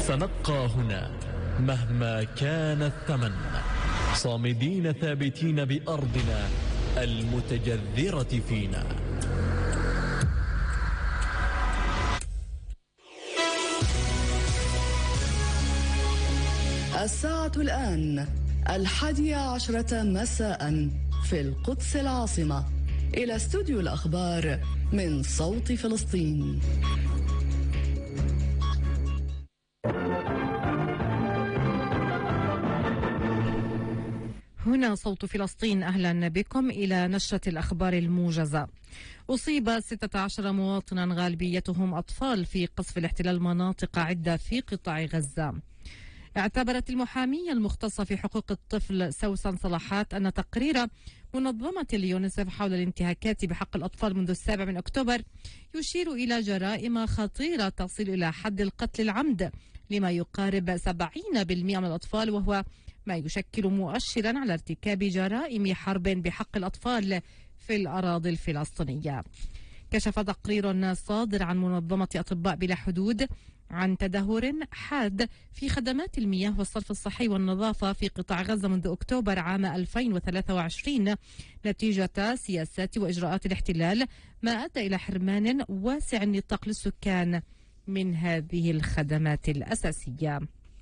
سنبقى هنا مهما كان الثمن، صامدين ثابتين بأرضنا المتجذرة فينا. الساعة الآن 11:00 مساء في القدس العاصمة. إلى استوديو الأخبار من صوت فلسطين. هنا صوت فلسطين، أهلا بكم إلى نشرة الأخبار الموجزة. أصيب 16 مواطنا غالبيتهم أطفال في قصف الاحتلال مناطق عدة في قطاع غزة. اعتبرت المحامية المختصة في حقوق الطفل سوسن صلاحات أن تقرير منظمة اليونيسف حول الانتهاكات بحق الأطفال منذ 7 أكتوبر يشير إلى جرائم خطيرة تصل إلى حد القتل العمد لما يقارب 70% من الأطفال، وهو ما يشكل مؤشرا على ارتكاب جرائم حرب بحق الأطفال في الأراضي الفلسطينية. كشف تقرير صادر عن منظمة أطباء بلا حدود عن تدهور حاد في خدمات المياه والصرف الصحي والنظافة في قطاع غزة منذ أكتوبر عام 2023 نتيجة سياسات وإجراءات الاحتلال، ما أدى إلى حرمان واسع النطاق للسكان من هذه الخدمات الأساسية.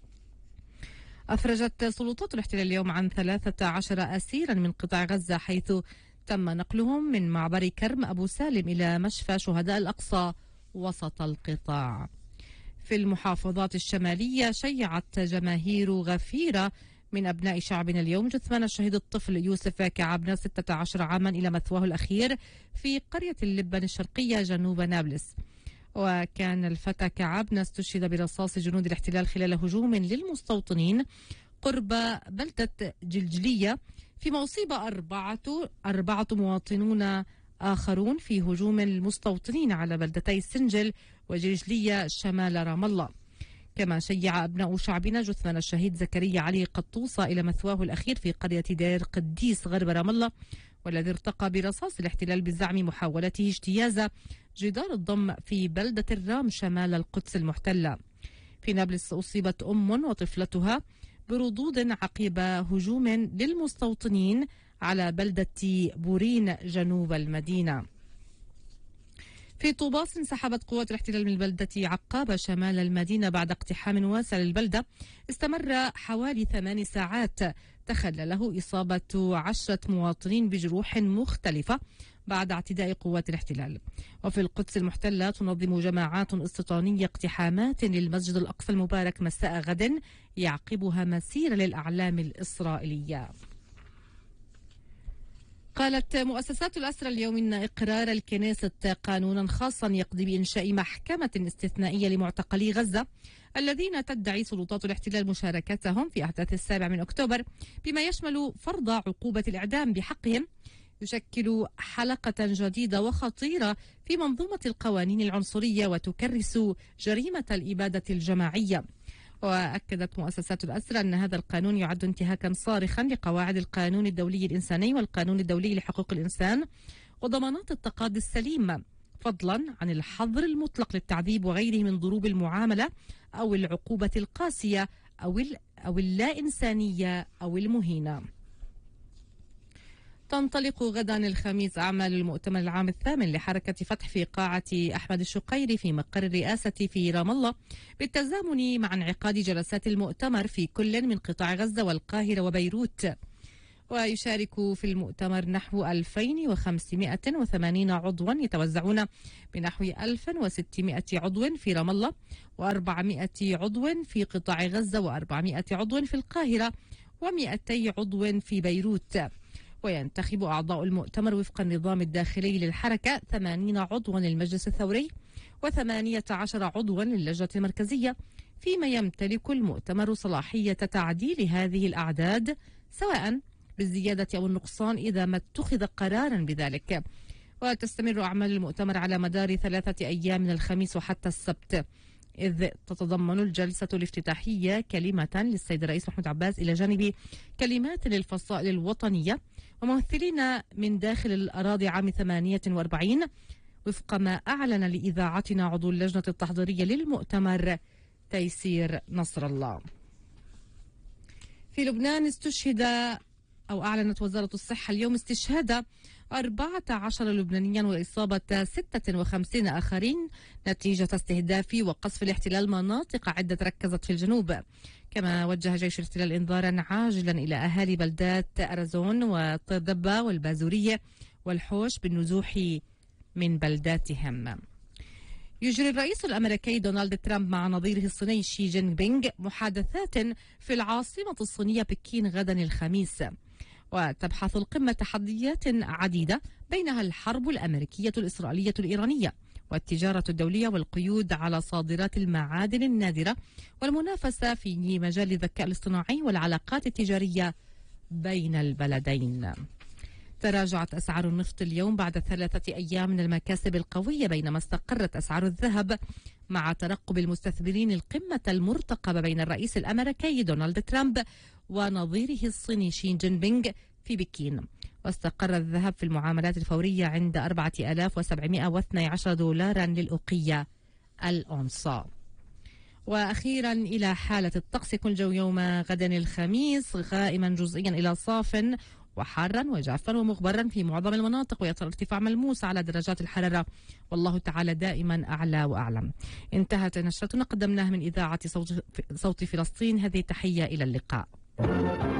أفرجت سلطات الاحتلال اليوم عن 13 أسيرا من قطاع غزة، حيث تم نقلهم من معبر كرم أبو سالم إلى مشفى شهداء الأقصى وسط القطاع. في المحافظات الشمالية شيعت جماهير غفيرة من أبناء شعبنا اليوم جثمان الشهيد الطفل يوسف كعبنا 16 عاما إلى مثواه الأخير في قرية اللبن الشرقية جنوب نابلس. وكان الفتى كعبنا استشهد برصاص جنود الاحتلال خلال هجوم للمستوطنين قرب بلدة جلجلية، فيما أصيب أربعة مواطنون آخرون في هجوم المستوطنين على بلدتي السنجل وجلجلية شمال رام الله. كما شيع أبناء شعبنا جثمان الشهيد زكريا علي قطوصة إلى مثواه الأخير في قرية دير قديس غرب رام الله، والذي ارتقى برصاص الاحتلال بزعم محاولته اجتياز جدار الضم في بلدة الرام شمال القدس المحتلة. في نابلس أصيبت أم وطفلتها بردود عقب هجوم للمستوطنين على بلدة بورين جنوب المدينة. في طوباس انسحبت قوات الاحتلال من البلدة عقابة شمال المدينة بعد اقتحام واسع للبلدة استمر حوالي 8 ساعات تخلله إصابة 10 مواطنين بجروح مختلفة بعد اعتداء قوات الاحتلال. وفي القدس المحتلة تنظم جماعات استيطانية اقتحامات للمسجد الأقصى المبارك مساء غد يعقبها مسيرة للأعلام الإسرائيلية. قالت مؤسسات الأسرى اليوم إن إقرار الكنيسة قانونا خاصا يقضي بإنشاء محكمة استثنائية لمعتقلي غزة الذين تدعي سلطات الاحتلال مشاركتهم في أحداث 7 أكتوبر، بما يشمل فرض عقوبة الإعدام بحقهم، يشكل حلقة جديدة وخطيرة في منظومة القوانين العنصرية وتكرس جريمة الإبادة الجماعية. وأكدت مؤسسات الأسرى أن هذا القانون يعد انتهاكا صارخا لقواعد القانون الدولي الإنساني والقانون الدولي لحقوق الإنسان وضمانات التقاضي السليم، فضلا عن الحظر المطلق للتعذيب وغيره من ضروب المعاملة أو العقوبة القاسية أو اللا إنسانية أو المهينة. تنطلق غدا الخميس أعمال المؤتمر العام الثامن لحركة فتح في قاعة أحمد الشقيري في مقر الرئاسة في رام الله، بالتزامن مع انعقاد جلسات المؤتمر في كل من قطاع غزة والقاهرة وبيروت. ويشارك في المؤتمر نحو 2580 عضوا يتوزعون بنحو 1600 عضو في رام الله و400 عضو في قطاع غزة و400 عضو في القاهرة و200 عضو في بيروت. وينتخب أعضاء المؤتمر وفق النظام الداخلي للحركة 80 عضوا للمجلس الثوري و18 عضوا للجنة المركزية، فيما يمتلك المؤتمر صلاحية تعديل هذه الأعداد سواء بالزيادة أو النقصان إذا ما اتخذ قرارا بذلك. وتستمر أعمال المؤتمر على مدار 3 أيام من الخميس وحتى السبت، إذ تتضمن الجلسة الافتتاحية كلمة للسيد الرئيس محمود عباس إلى جانب كلمات للفصائل الوطنية وممثلين من داخل الأراضي عام 48، وفق ما أعلن لإذاعتنا عضو اللجنة التحضيرية للمؤتمر تيسير نصر الله. في لبنان أعلنت وزارة الصحة اليوم استشهاد 14 لبنانيا وإصابة 56 آخرين نتيجة استهداف وقصف الاحتلال مناطق عدة ركزت في الجنوب. كما وجه جيش الاحتلال إنذارا عاجلا إلى أهالي بلدات أرزون وطردبة والبازورية والحوش بالنزوح من بلداتهم. يجري الرئيس الأمريكي دونالد ترامب مع نظيره الصيني شي جين بينغ محادثات في العاصمة الصينية بكين غدا الخميس. وتبحث القمة تحديات عديدة بينها الحرب الأمريكية الإسرائيلية الإيرانية والتجارة الدولية والقيود على صادرات المعادن النادرة والمنافسة في مجال الذكاء الاصطناعي والعلاقات التجارية بين البلدين. تراجعت أسعار النفط اليوم بعد 3 أيام من المكاسب القوية، بينما استقرت أسعار الذهب مع ترقب المستثمرين القمة المرتقبة بين الرئيس الأمريكي دونالد ترامب ونظيره الصيني شي جين بينغ في بكين. واستقر الذهب في المعاملات الفورية عند 4712 دولارا للأوقية الأونصة. وأخيرا إلى حالة الطقس. يكون الجو يوم غدا الخميس غائما جزئيا إلى صاف وحارا وجافا ومغبرا في معظم المناطق، ويصل ارتفاع ملموس على درجات الحرارة، والله تعالى دائما أعلى وأعلم. انتهت نشرتنا قدمناها من إذاعة صوت فلسطين. هذه تحية إلى اللقاء.